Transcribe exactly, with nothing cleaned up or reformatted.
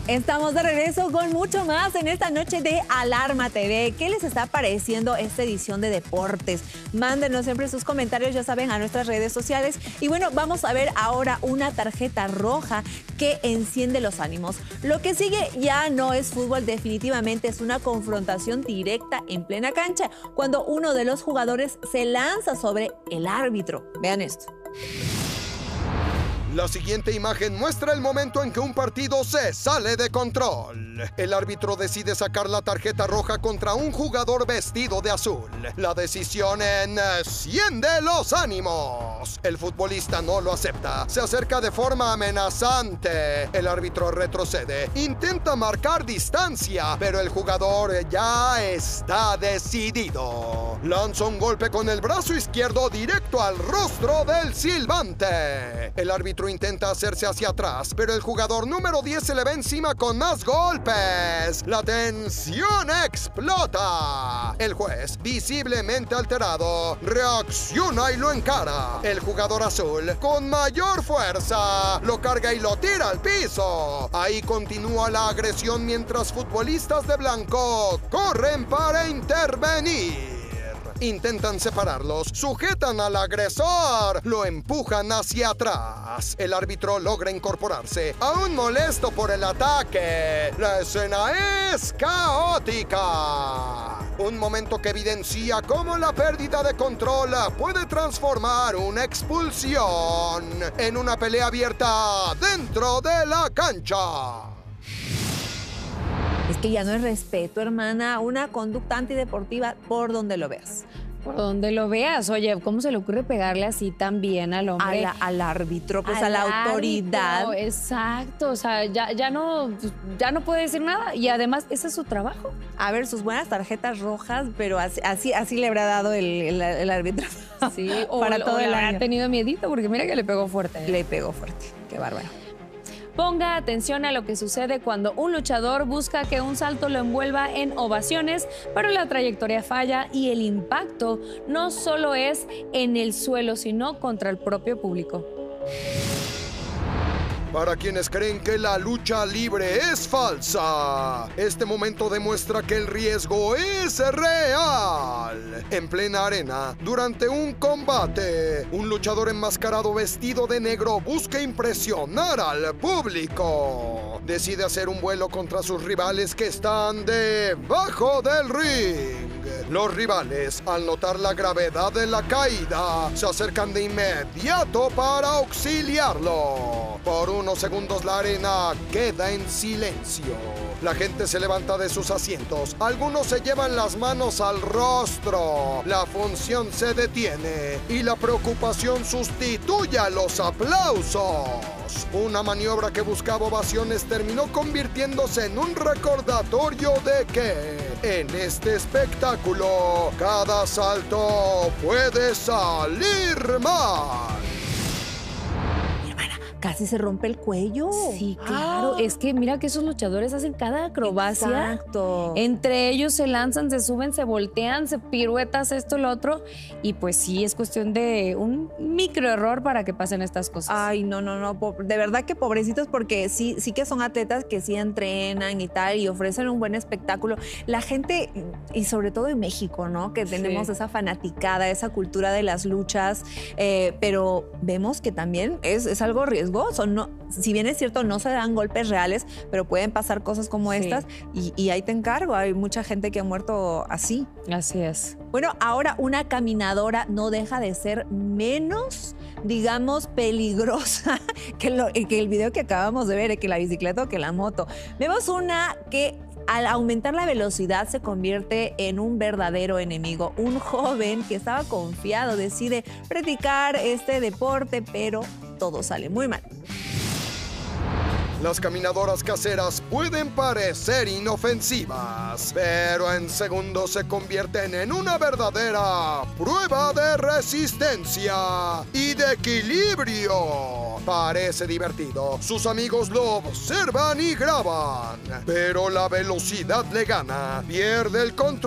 Estamos de regreso con mucho más en esta noche de Alarma T V. ¿Qué les está pareciendo esta edición de deportes? Mándenos siempre sus comentarios, ya saben, a nuestras redes sociales. Y bueno, vamos a ver ahora una tarjeta roja que enciende los ánimos. Lo que sigue ya no es fútbol, definitivamente es una confrontación directa en plena cancha, cuando uno de los jugadores se lanza sobre el árbitro. Vean esto. La siguiente imagen muestra el momento en que un partido se sale de control. El árbitro decide sacar la tarjeta roja contra un jugador vestido de azul. La decisión enciende los ánimos. El futbolista no lo acepta. Se acerca de forma amenazante. El árbitro retrocede. Intenta marcar distancia, pero el jugador ya está decidido. Lanza un golpe con el brazo izquierdo directo al rostro del silbante. El árbitro intenta hacerse hacia atrás, pero el jugador número diez se le va encima con más golpes. La tensión explota. El juez, visiblemente alterado, reacciona y lo encara. El jugador azul, con mayor fuerza, lo carga y lo tira al piso. Ahí continúa la agresión mientras futbolistas de blanco corren para intervenir. Intentan separarlos, sujetan al agresor, lo empujan hacia atrás. El árbitro logra incorporarse, aún molesto por el ataque. La escena es caótica. Un momento que evidencia cómo la pérdida de control puede transformar una expulsión en una pelea abierta dentro de la cancha. Es que ya no es respeto, hermana, una conducta antideportiva por donde lo veas. Por donde lo veas. Oye, ¿cómo se le ocurre pegarle así también al hombre? A la, al árbitro, pues al a la árbitro, autoridad. Exacto, o sea, ya, ya, no, ya no puede decir nada y además ese es su trabajo. A ver, sus buenas tarjetas rojas, pero así, así, así le habrá dado el, el, el árbitro. Sí, o, para todo o el le año. habrá tenido miedito porque mira que le pegó fuerte. Le pegó fuerte, qué bárbaro. Ponga atención a lo que sucede cuando un luchador busca que un salto lo envuelva en ovaciones, pero la trayectoria falla y el impacto no solo es en el suelo, sino contra el propio público. Para quienes creen que la lucha libre es falsa, este momento demuestra que el riesgo es real. En plena arena, durante un combate, un luchador enmascarado vestido de negro busca impresionar al público. Decide hacer un vuelo contra sus rivales que están debajo del ring. Los rivales, al notar la gravedad de la caída, se acercan de inmediato para auxiliarlo. Por unos segundos la arena queda en silencio. La gente se levanta de sus asientos. Algunos se llevan las manos al rostro. La función se detiene y la preocupación sustituye a los aplausos. Una maniobra que buscaba ovaciones terminó convirtiéndose en un recordatorio de que en este espectáculo cada salto puede salir mal. Casi se rompe el cuello. Sí, claro. Ah. Es que mira que esos luchadores hacen cada acrobacia. Exacto. Entre ellos se lanzan, se suben, se voltean, se piruetas, esto, lo otro. Y pues sí, es cuestión de un micro error para que pasen estas cosas. Ay, no, no, no. De verdad que pobrecitos, porque sí, sí que son atletas que sí entrenan y tal, y ofrecen un buen espectáculo. La gente, y sobre todo en México, ¿no? Que tenemos sí. esa fanaticada, esa cultura de las luchas, eh, pero vemos que también es, es algo riesgoso. No, si bien es cierto, no se dan golpes reales, pero pueden pasar cosas como sí. estas y, y ahí te encargo. Hay mucha gente que ha muerto así. Así es. Bueno, ahora una caminadora no deja de ser menos, digamos, peligrosa que, lo, que el video que acabamos de ver, que la bicicleta o que la moto. Vemos una que al aumentar la velocidad se convierte en un verdadero enemigo. Un joven que estaba confiado decide practicar este deporte, pero todo sale muy mal. Las caminadoras caseras pueden parecer inofensivas, pero en segundos se convierten en una verdadera prueba de resistencia y de equilibrio. Parece divertido, sus amigos lo observan y graban, pero la velocidad le gana, pierde el control.